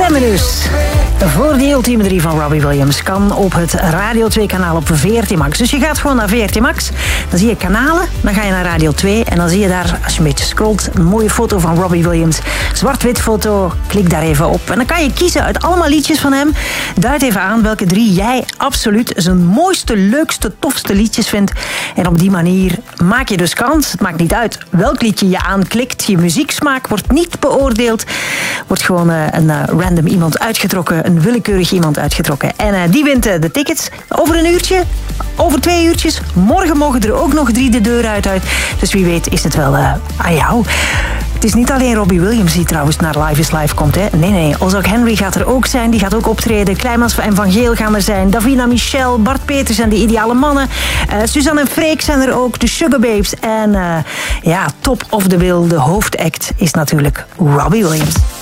Stemmen dus. Voor die ultieme 3 van Robbie Williams kan op het Radio 2-kanaal op VRT Max. Dus je gaat gewoon naar VRT Max, dan zie je kanalen, dan ga je naar Radio 2 en dan zie je daar, als je een beetje scrolt, een mooie foto van Robbie Williams. Zwart-wit foto, klik daar even op. En dan kan je kiezen uit allemaal liedjes van hem. Duid even aan welke 3 jij absoluut zijn mooiste, leukste, tofste liedjes vindt. En op die manier maak je dus kans. Het maakt niet uit welk liedje je aanklikt. Je muzieksmaak wordt niet beoordeeld. Wordt gewoon een random iemand uitgetrokken. Een willekeurig iemand uitgetrokken. En die wint de tickets. Over een uurtje, over 2 uurtjes. Morgen mogen er ook nog 3 de deur uit. Dus wie weet is het wel aan jou. Het is niet alleen Robbie Williams die trouwens naar Live is Live komt. Hè? Nee. Ozark Henry gaat er ook zijn. Die gaat ook optreden. Kleimans en Van Geel gaan er zijn. Davina Michel, Bart Peters en de Ideale Mannen. Suzanne en Freek zijn er ook. De Sugar Babes. En top of the bill, de hoofdact is natuurlijk Robbie Williams.